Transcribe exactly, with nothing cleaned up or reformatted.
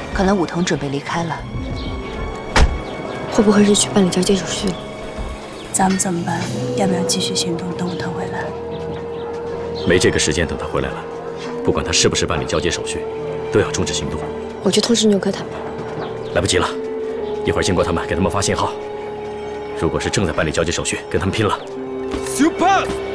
看来武藤准备离开了。 会不会是去办理交接手续了？ 咱们怎么办？要不要继续行动，等武藤回来？ 没这个时间等他回来了。不管他是不是办理交接手续，都要终止行动。 我去通知纽科坦吧。 来不及了，一会儿经过他们，给他们发信号。如果是正在办理交接手续，跟他们拼了。 Super。